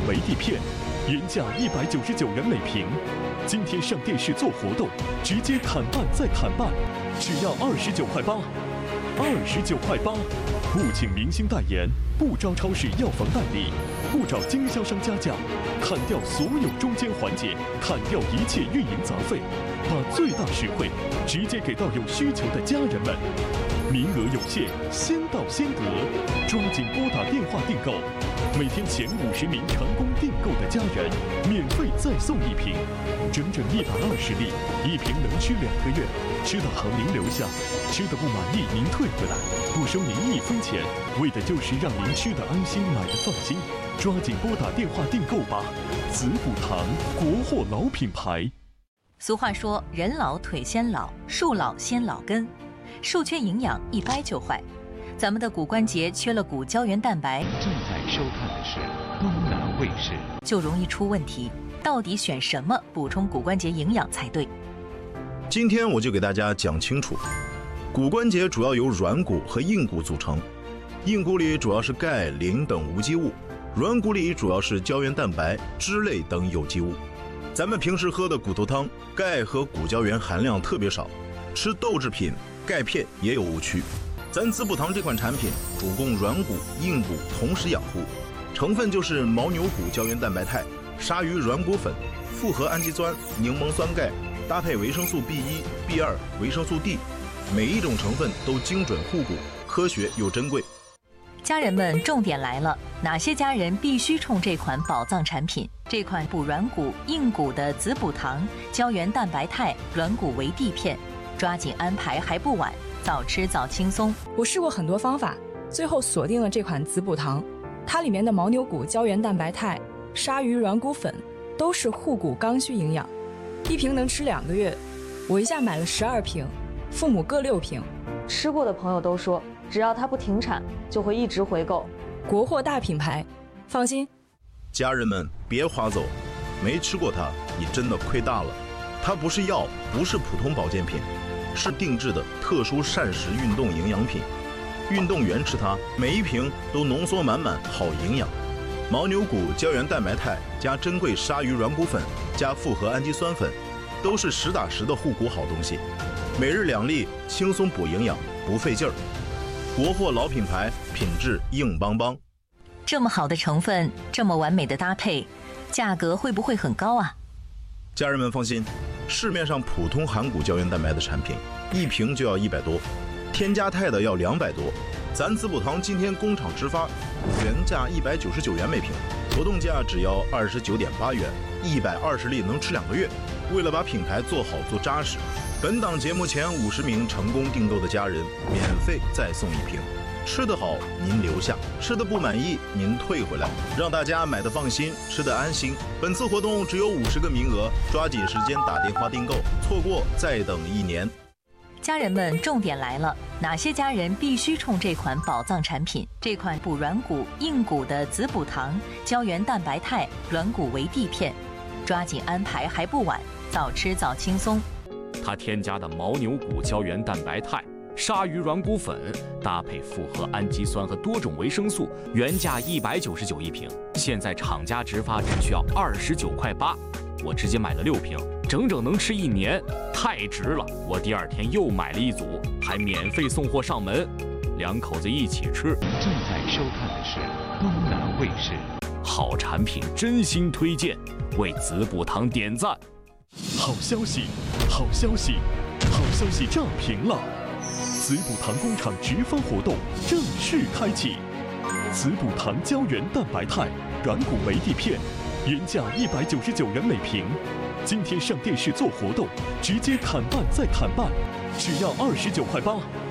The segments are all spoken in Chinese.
维 D 片，原价199元每瓶，今天上电视做活动，直接砍半再砍半，只要29块8，29块8。不请明星代言，不招超市药房代理，不找经销商加价，砍掉所有中间环节，砍掉一切运营杂费，把最大实惠直接给到有需求的家人们。名额有限，先到先得，抓紧拨打电话订购。每天前50名成功订购的家人，免费再送1瓶，整整120粒，1瓶能吃2个月。吃的好您留下，吃的不满意您退回来，不收您1分钱，为的就是让您吃的安心，买的放心。抓紧拨打电话订购吧！子补堂，国货老品牌。 俗话说，人老腿先老，树老先老根，树缺营养一掰就坏。咱们的骨关节缺了骨胶原蛋白， 正在收看的是东南卫视， 就容易出问题。到底选什么补充骨关节营养才对？ 今天我就给大家讲清楚，骨关节主要由软骨和硬骨组成，硬骨里主要是钙、磷等无机物，软骨里主要是胶原蛋白、脂类等有机物。咱们平时喝的骨头汤，钙和骨胶原含量特别少，吃豆制品、钙片也有误区。咱子补堂这款产品主供软骨、硬骨同时养护，成分就是牦牛骨胶原蛋白肽、鲨鱼软骨粉、复合氨基酸、柠檬酸钙，搭配维生素 B1、B2、维生素 D， 每一种成分都精准护骨，科学又珍贵。 家人们，重点来了，哪些家人必须冲这款宝藏产品？这款补软骨、硬骨的子补堂胶原蛋白肽软骨维 D 片，抓紧安排还不晚，早吃早轻松。 我试过很多方法，最后锁定了这款子补堂，它里面的牦牛骨胶原蛋白肽、鲨鱼软骨粉都是护骨刚需营养，1瓶能吃2个月。我一下买了12瓶，父母各6瓶。 吃过的朋友都说，只要它不停产，就会一直回购。 国货大品牌，放心。 家人们别划走，没吃过它，你真的亏大了。它不是药，不是普通保健品，是定制的特殊膳食运动营养品。运动员吃它，每1瓶都浓缩满满好营养。牦牛骨胶原蛋白肽加珍贵鲨鱼软骨粉加复合氨基酸粉，都是实打实的护骨好东西。每日2粒，轻松补营养，不费劲儿。国货老品牌，品质硬邦邦。 这么好的成分，这么完美的搭配，价格会不会很高啊？ 家人们放心，市面上普通含骨胶原蛋白的产品，1瓶就要100多，添加肽的要200多。咱子补堂今天工厂直发，原价199元每瓶，活动价只要29.8元，120粒能吃2个月。为了把品牌做好做扎实，本档节目前50名成功订购的家人，免费再送1瓶。吃得好您留下，吃得不满意您退回来，让大家买得放心，吃得安心。本次活动只有50个名额，抓紧时间打电话订购，错过再等1年。 家人们，重点来了，哪些家人必须冲这款宝藏产品？这款补软骨、硬骨的子补堂胶原蛋白肽软骨维 D 片，抓紧安排还不晚，早吃早轻松。 它添加的牦牛骨胶原蛋白肽、鲨鱼软骨粉，搭配复合氨基酸和多种维生素，原价1991瓶，现在厂家直发只需要29块8，我直接买了6瓶，整整能吃1年，太值了！我第2天又买了1组，还免费送货上门，2口子一起吃。正在收看的是东南卫视，好产品真心推荐，为子补堂点赞。 好消息，好消息，好消息炸屏了！子补堂工厂直发活动正式开启，子补堂胶原蛋白肽软骨维 D 片，原价199元每瓶，今天上电视做活动，直接砍半再砍半，只要29块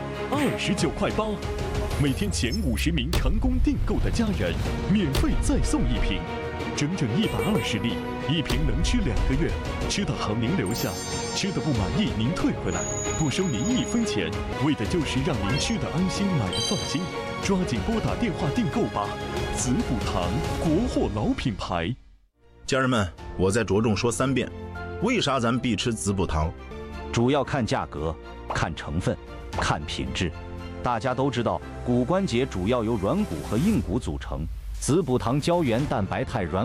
8，29块8。每天前50名成功订购的家人，免费再送1瓶，整整120粒，1瓶能吃2个月。吃得好您留下，吃得不满意您退回来，不收您1分钱，为的就是让您吃得安心，买得放心。抓紧拨打电话订购吧！子补堂，国货老品牌。 家人们，我再着重说3遍，为啥咱必吃子补堂？ 主要看价格，看成分，看品质。大家都知道，骨关节主要由软骨和硬骨组成，子补堂胶原蛋白肽软